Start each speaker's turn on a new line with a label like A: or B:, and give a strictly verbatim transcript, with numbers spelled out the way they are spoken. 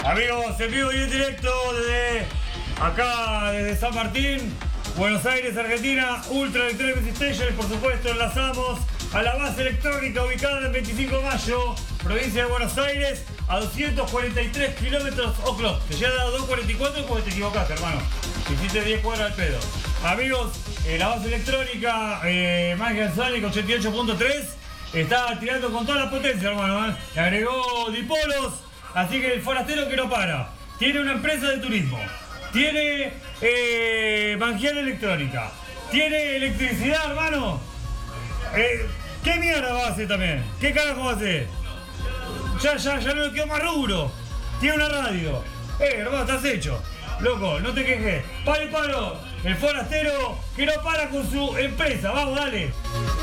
A: Amigos, en vivo y en directo desde acá, desde San Martín, Buenos Aires, Argentina, Ultra Electronic Station, y por supuesto enlazamos a la base electrónica ubicada en veinticinco de mayo, provincia de Buenos Aires, a doscientos cuarenta y tres kilómetros o'clock. Te llega a doscientos cuarenta y cuatro porque te equivocaste, hermano. Hiciste diez cuadras al pedo. Amigos, eh, la base electrónica eh, Magic Sonic ochenta y ocho punto tres está tirando con toda la potencia, hermano. ¿eh? Le agregó dipolos, así que el forastero que no para. Tiene una empresa de turismo. Tiene eh, Magial Electrónica. Tiene electricidad, hermano. Eh, ¿Qué mierda va a hacer también? ¿Qué carajo va a hacer? Ya, ya, ya no le quedó más rubro. Tiene una radio. Eh, hermano, estás hecho. Loco, no te quejes. Palo y palo. El forastero que no para con su empresa. Vamos, dale.